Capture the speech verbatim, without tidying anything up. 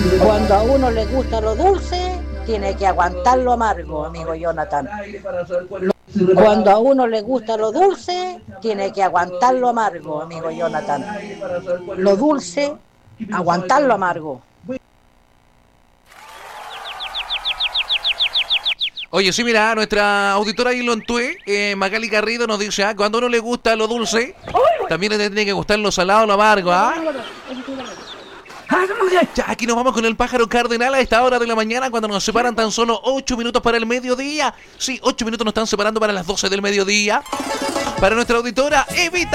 Cuando a uno le gusta lo dulce, tiene que aguantar lo amargo, amigo Jonathan. Cuando a uno le gusta lo dulce, tiene que aguantar lo amargo, amigo Jonathan. Lo dulce, aguantar lo amargo. Oye, sí, mira, nuestra auditora ahí lo entue, eh, Magali Garrido nos dice, ah, cuando a uno le gusta lo dulce, también le tiene que gustar lo salado, lo amargo, ¿ah? Ya, aquí nos vamos con el pájaro cardenal a esta hora de la mañana, cuando nos separan tan solo ocho minutos para el mediodía. Sí, ocho minutos nos están separando para las doce del mediodía. Para nuestra auditora, Evita.